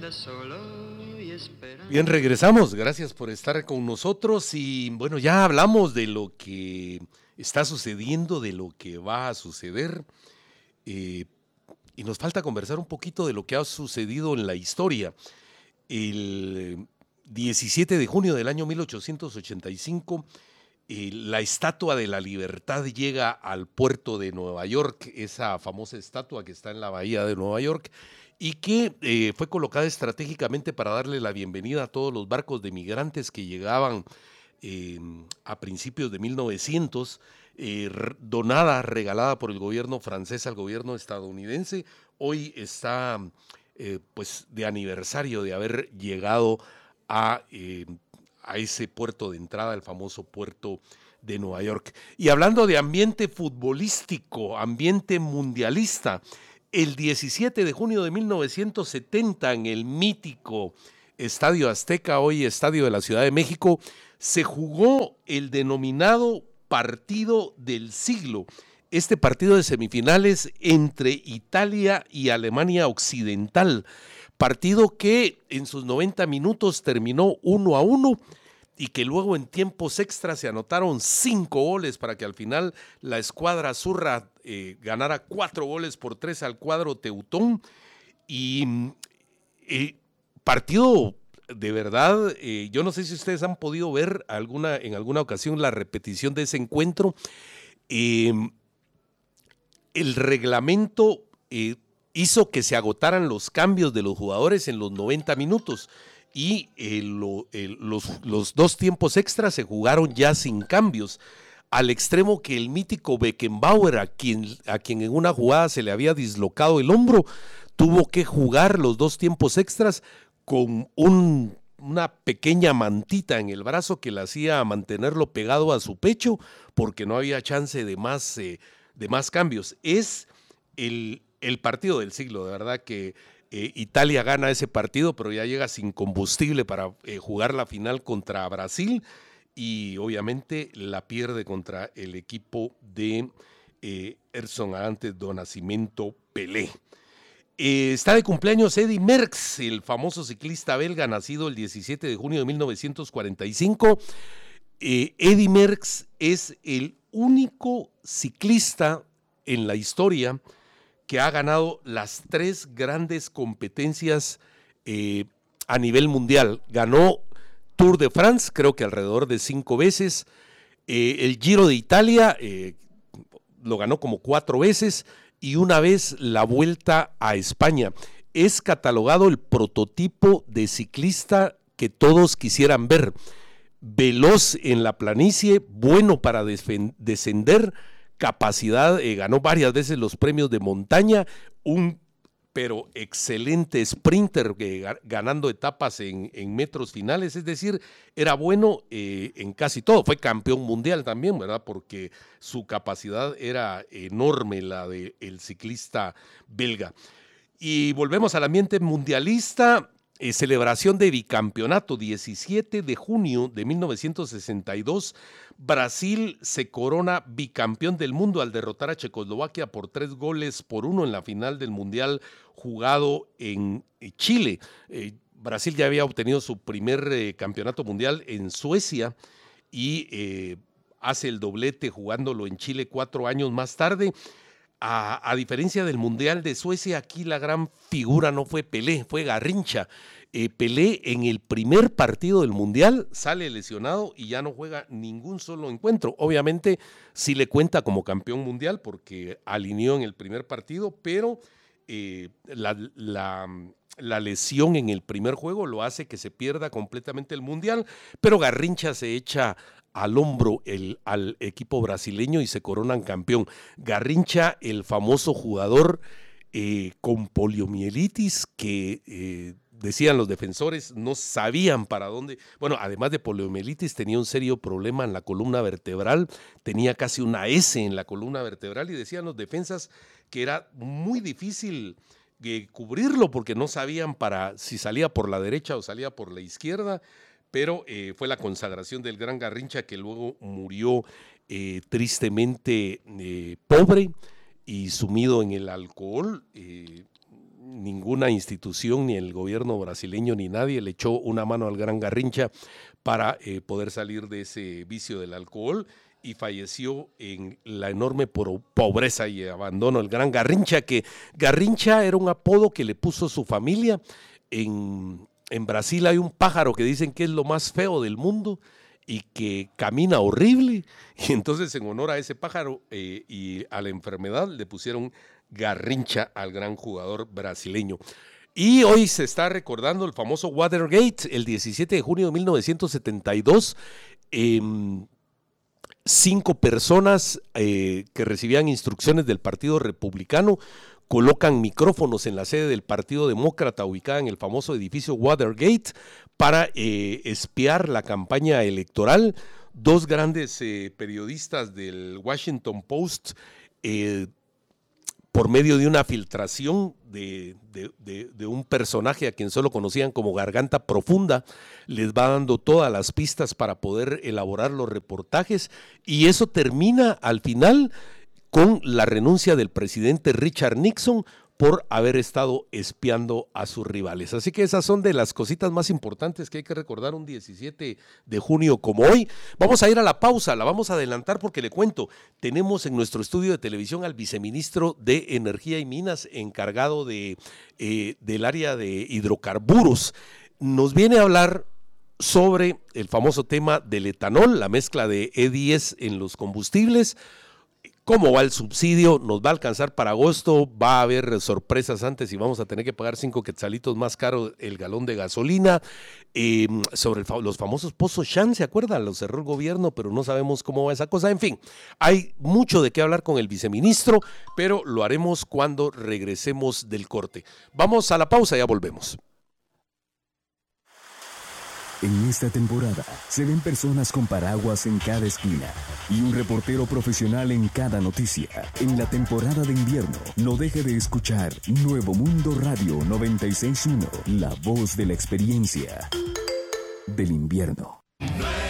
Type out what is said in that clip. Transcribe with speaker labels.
Speaker 1: Bien, regresamos. Gracias por estar con nosotros y bueno, ya hablamos de lo que está sucediendo, de lo que va a suceder eh, y nos falta conversar un poquito de lo que ha sucedido en la historia. El 17 de junio del año 1885, la Estatua de la Libertad llega al puerto de Nueva York, esa famosa estatua que está en la bahía de Nueva York y que fue colocada estratégicamente para darle la bienvenida a todos los barcos de migrantes que llegaban eh, a principios de 1900, donada, regalada por el gobierno francés al gobierno estadounidense. Hoy está pues de aniversario de haber llegado a, eh, a ese puerto de entrada, el famoso puerto de Nueva York. Y hablando de ambiente futbolístico, ambiente mundialista, el 17 de junio de 1970 en el mítico Estadio Azteca, hoy Estadio de la Ciudad de México, se jugó el denominado partido del siglo. Este partido de semifinales entre Italia y Alemania Occidental, partido que en sus 90 minutos terminó 1-1 y que luego en tiempos extras se anotaron 5 goles para que al final la escuadra azurra ganara 4-3 al cuadro teutón. Y partido de verdad, yo no sé si ustedes han podido ver en alguna ocasión la repetición de ese encuentro. Eh, el reglamento hizo que se agotaran los cambios de los jugadores en los 90 minutos y los dos tiempos extras se jugaron ya sin cambios, al extremo que el mítico Beckenbauer, a quien en una jugada se le había dislocado el hombro, tuvo que jugar los dos tiempos extras con una pequeña mantita en el brazo que le hacía mantenerlo pegado a su pecho porque no había chance de más cambios. Es el partido del siglo, de verdad que Italia gana ese partido, pero ya llega sin combustible para jugar la final contra Brasil y obviamente la pierde contra el equipo de Edson Arantes do Nascimento Pelé. Está de cumpleaños Eddy Merckx, el famoso ciclista belga nacido el 17 de junio de 1945. Eddy Merckx es el único ciclista en la historia que ha ganado las 3 grandes competencias a nivel mundial. Ganó Tour de France, creo que alrededor de 5 veces. El Giro de Italia lo ganó como 4 veces y una vez la Vuelta a España. Es catalogado el prototipo de ciclista que todos quisieran ver. Veloz en la planicie, bueno para descender, capacidad, ganó varias veces los premios de montaña, pero excelente sprinter, ganando etapas en metros finales, es decir, era bueno en casi todo, fue campeón mundial también, ¿verdad? Porque su capacidad era enorme, la del ciclista belga. Y volvemos al ambiente mundialista. Celebración de bicampeonato, 17 de junio de 1962, Brasil se corona bicampeón del mundo al derrotar a Checoslovaquia por 3-1 en la final del mundial jugado en Chile. Brasil ya había obtenido su primer campeonato mundial en Suecia y hace el doblete jugándolo en Chile 4 años más tarde. A diferencia del Mundial de Suecia, aquí la gran figura no fue Pelé, fue Garrincha. Pelé en el primer partido del Mundial sale lesionado y ya no juega ningún solo encuentro. Obviamente sí le cuenta como campeón mundial porque alineó en el primer partido, pero la lesión en el primer juego lo hace que se pierda completamente el Mundial, pero Garrincha se echa al hombro al equipo brasileño y se coronan campeón. Garrincha, el famoso jugador con poliomielitis que decían los defensores, no sabían para dónde. Bueno, además de poliomielitis, tenía un serio problema en la columna vertebral, tenía casi una S en la columna vertebral y decían los defensas que era muy difícil cubrirlo porque no sabían si salía por la derecha o salía por la izquierda. Pero fue la consagración del gran Garrincha que luego murió tristemente pobre y sumido en el alcohol. ninguna institución, ni el gobierno brasileño, ni nadie le echó una mano al gran Garrincha para poder salir de ese vicio del alcohol, y falleció en la enorme pobreza y abandono. El gran Garrincha, que Garrincha era un apodo que le puso su familia. En Brasil hay un pájaro que dicen que es lo más feo del mundo y que camina horrible, y entonces en honor a ese pájaro y a la enfermedad le pusieron Garrincha al gran jugador brasileño. Y hoy se está recordando el famoso Watergate, el 17 de junio de 1972. 5 personas que recibían instrucciones del Partido Republicano colocan micrófonos en la sede del Partido Demócrata, ubicada en el famoso edificio Watergate, para espiar la campaña electoral. 2 grandes periodistas del Washington Post, por medio de una filtración de un personaje a quien solo conocían como Garganta Profunda, les va dando todas las pistas para poder elaborar los reportajes, y eso termina al final con la renuncia del presidente Richard Nixon por haber estado espiando a sus rivales. Así que esas son de las cositas más importantes que hay que recordar un 17 de junio como hoy. Vamos a ir a la pausa, la vamos a adelantar porque le cuento, tenemos en nuestro estudio de televisión al viceministro de Energía y Minas, encargado del área de hidrocarburos. Nos viene a hablar sobre el famoso tema del etanol, la mezcla de E10 en los combustibles. ¿Cómo va el subsidio? ¿Nos va a alcanzar para agosto? ¿Va a haber sorpresas antes y vamos a tener que pagar 5 quetzalitos más caro el galón de gasolina? Sobre los famosos pozos Shan, ¿se acuerdan? Los cerró el gobierno, pero no sabemos cómo va esa cosa. En fin, hay mucho de qué hablar con el viceministro, pero lo haremos cuando regresemos del corte. Vamos a la pausa, ya volvemos.
Speaker 2: En esta temporada se ven personas con paraguas en cada esquina y un reportero profesional en cada noticia. En la temporada de invierno, no deje de escuchar Nuevo Mundo Radio 96.1, la voz de la experiencia del invierno.